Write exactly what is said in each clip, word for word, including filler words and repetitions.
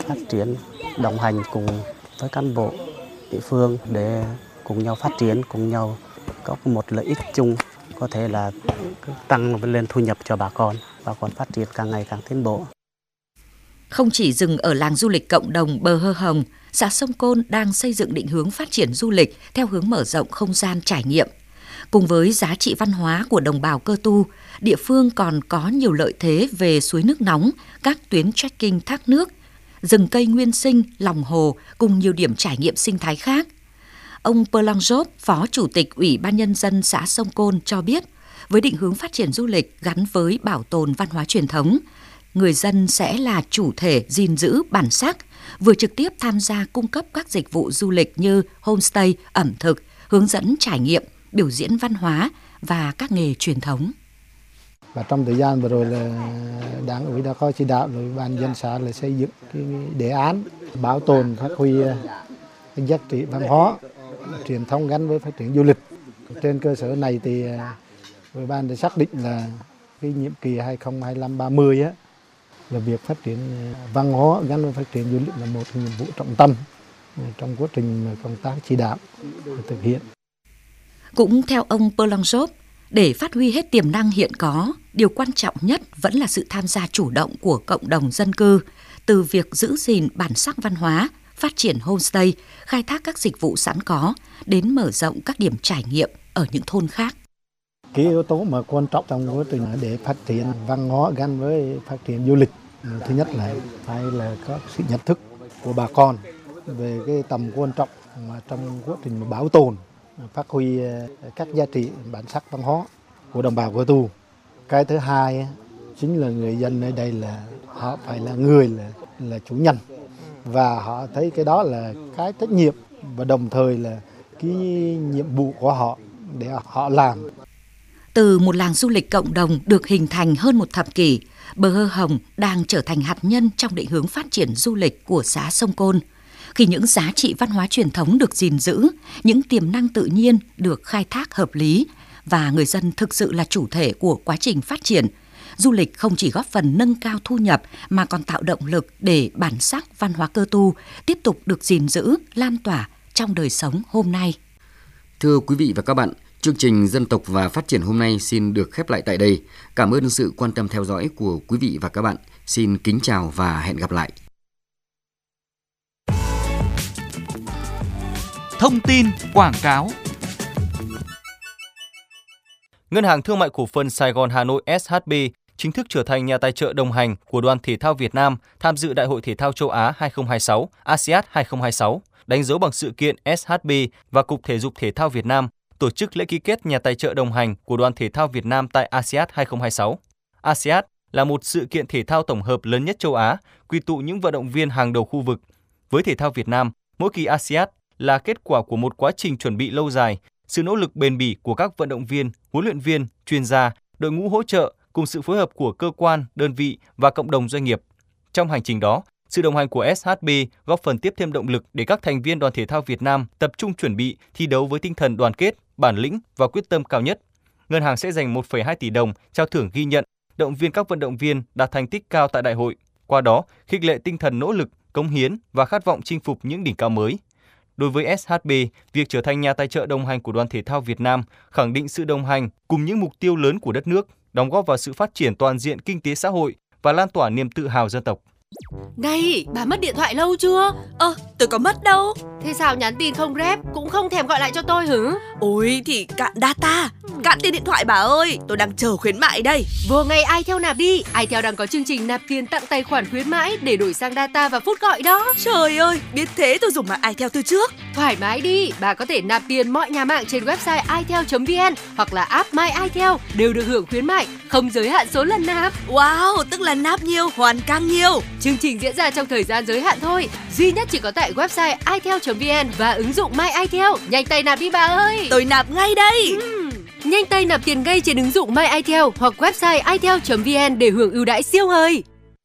phát triển, đồng hành cùng với cán bộ địa phương để cùng nhau phát triển, cùng nhau có một lợi ích chung, có thể là tăng lên thu nhập cho bà con, bà con phát triển càng ngày càng tiến bộ. Không chỉ dừng ở làng du lịch cộng đồng Bờ Hơ Hồng, xã Sông Côn đang xây dựng định hướng phát triển du lịch theo hướng mở rộng không gian trải nghiệm. Cùng với giá trị văn hóa của đồng bào Cơ Tu, địa phương còn có nhiều lợi thế về suối nước nóng, các tuyến trekking thác nước, rừng cây nguyên sinh, lòng hồ cùng nhiều điểm trải nghiệm sinh thái khác. Ông Perlang Job, Phó Chủ tịch Ủy ban Nhân dân xã Sông Côn cho biết, với định hướng phát triển du lịch gắn với bảo tồn văn hóa truyền thống, người dân sẽ là chủ thể gìn giữ bản sắc, vừa trực tiếp tham gia cung cấp các dịch vụ du lịch như homestay, ẩm thực, hướng dẫn trải nghiệm, biểu diễn văn hóa và các nghề truyền thống. Và trong thời gian vừa rồi là Đảng ủy đã có chỉ đạo rồi ban dân xã là xây dựng cái đề án bảo tồn phát huy cái giá trị văn hóa truyền thống gắn với phát triển du lịch. Trên cơ sở này thì ủy ban đã xác định là cái nhiệm kỳ hai không hai lăm đến ba mươi á là việc phát triển văn hóa gắn với phát triển du lịch là một nhiệm vụ trọng tâm trong quá trình công tác chỉ đạo và thực hiện. Cũng theo ông Perlang Job, để phát huy hết tiềm năng hiện có, điều quan trọng nhất vẫn là sự tham gia chủ động của cộng đồng dân cư, từ việc giữ gìn bản sắc văn hóa, phát triển homestay, khai thác các dịch vụ sẵn có, đến mở rộng các điểm trải nghiệm ở những thôn khác. Cái yếu tố mà quan trọng trong quá trình để phát triển văn hóa gắn với phát triển du lịch, thứ nhất là phải là có sự nhận thức của bà con về cái tầm quan trọng mà trong quá trình bảo tồn, phát huy các giá trị bản sắc văn hóa của đồng bào Cơ Tu. Cái thứ hai chính là người dân ở đây là họ phải là người là là chủ nhân, và họ thấy cái đó là cái trách nhiệm và đồng thời là cái nhiệm vụ của họ để họ làm. Từ một làng du lịch cộng đồng được hình thành hơn một thập kỷ, Bờ Hơ Hồng đang trở thành hạt nhân trong định hướng phát triển du lịch của xã Sông Côn. Khi những giá trị văn hóa truyền thống được gìn giữ, những tiềm năng tự nhiên được khai thác hợp lý và người dân thực sự là chủ thể của quá trình phát triển, du lịch không chỉ góp phần nâng cao thu nhập mà còn tạo động lực để bản sắc văn hóa Cơ Tu tiếp tục được gìn giữ, lan tỏa trong đời sống hôm nay. Thưa quý vị và các bạn, chương trình Dân tộc và Phát triển hôm nay xin được khép lại tại đây. Cảm ơn sự quan tâm theo dõi của quý vị và các bạn. Xin kính chào và hẹn gặp lại. Thông tin quảng cáo. Ngân hàng Thương mại Cổ phần Sài Gòn Hà Nội ét hát bê chính thức trở thành nhà tài trợ đồng hành của Đoàn Thể thao Việt Nam tham dự Đại hội Thể thao châu Á hai không hai sáu, a sê a đê hai không hai sáu, đánh dấu bằng sự kiện ét hát bê và Cục Thể dục Thể thao Việt Nam tổ chức lễ ký kết nhà tài trợ đồng hành của Đoàn Thể thao Việt Nam tại a sê a đê hai không hai sáu. a sê a đê là một sự kiện thể thao tổng hợp lớn nhất châu Á, quy tụ những vận động viên hàng đầu khu vực. Với thể thao Việt Nam, mỗi kỳ a sê a đê là kết quả của một quá trình chuẩn bị lâu dài, sự nỗ lực bền bỉ của các vận động viên, huấn luyện viên, chuyên gia, đội ngũ hỗ trợ cùng sự phối hợp của cơ quan, đơn vị và cộng đồng doanh nghiệp. Trong hành trình đó, sự đồng hành của ét hát bê góp phần tiếp thêm động lực để các thành viên Đoàn Thể thao Việt Nam tập trung chuẩn bị thi đấu với tinh thần đoàn kết, bản lĩnh và quyết tâm cao nhất. Ngân hàng sẽ dành một phẩy hai tỷ đồng trao thưởng ghi nhận, động viên các vận động viên đạt thành tích cao tại đại hội, qua đó khích lệ tinh thần nỗ lực, cống hiến và khát vọng chinh phục những đỉnh cao mới. Đối với ét hát bê, việc trở thành nhà tài trợ đồng hành của Đoàn Thể thao Việt Nam khẳng định sự đồng hành cùng những mục tiêu lớn của đất nước, đóng góp vào sự phát triển toàn diện kinh tế xã hội và lan tỏa niềm tự hào dân tộc. Này, bà mất điện thoại lâu chưa? Ơ, tôi có mất đâu. Thế sao nhắn tin không rep, cũng không thèm gọi lại cho tôi hử? Ôi thì cạn data, cạn tiền điện thoại bà ơi, tôi đang chờ khuyến mại đây. Vừa ngày iTel nạp đi, iTel đang có chương trình nạp tiền tặng tài khoản khuyến mãi để đổi sang data và phút gọi đó. Trời ơi, biết thế tôi dùng mạng iTel từ trước. Thoải mái đi, bà có thể nạp tiền mọi nhà mạng trên website itel chấm vn hoặc là app My iTel đều được hưởng khuyến mại, không giới hạn số lần nạp. Wow, tức là nạp nhiều hoàn càng nhiều. Chương trình diễn ra trong thời gian giới hạn thôi, duy nhất chỉ có tại website itel chấm vn và ứng dụng My iTel. Nhanh tay nạp đi bà ơi. Tôi nạp ngay đây. Uhm. Nhanh tay nạp tiền ngay trên ứng dụng My iTel hoặc website itel chấm vn để hưởng ưu đãi siêu hời.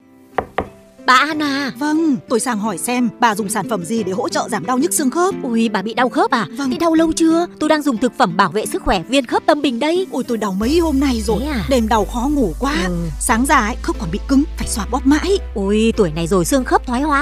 Bà An à. Vâng, tôi sang hỏi xem bà dùng sản phẩm gì để hỗ trợ giảm đau nhức xương khớp. Ui, bà bị đau khớp à? Vâng. Thế đau lâu chưa? Tôi đang dùng thực phẩm bảo vệ sức khỏe viên khớp Tâm Bình đây. Ôi, tôi đau mấy hôm nay rồi. À? Đêm đau khó ngủ quá. Ừ. Sáng ra ấy, khớp còn bị cứng, phải xoa bóp mãi. Ui, tuổi này rồi xương khớp thoái hóa